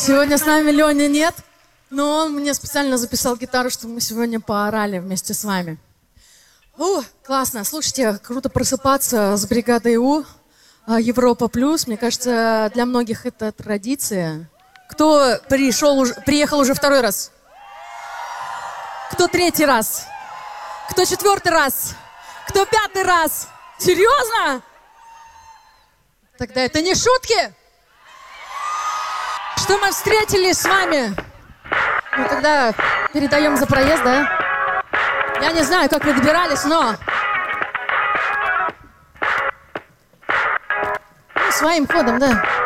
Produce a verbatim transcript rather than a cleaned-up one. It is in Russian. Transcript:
Сегодня с нами Леня нет, но он мне специально записал гитару, чтобы мы сегодня поорали вместе с вами. У, классно. Слушайте, круто просыпаться с бригадой У, Европа Плюс. Мне кажется, для многих это традиция. Кто пришел, приехал уже второй раз? Кто третий раз? Кто четвертый раз? Кто пятый раз? Серьезно? Тогда это не шутки? Что мы встретились с вами? Ну тогда передаем за проезд, да? Я не знаю, как вы добирались, но... Ну, своим ходом, да.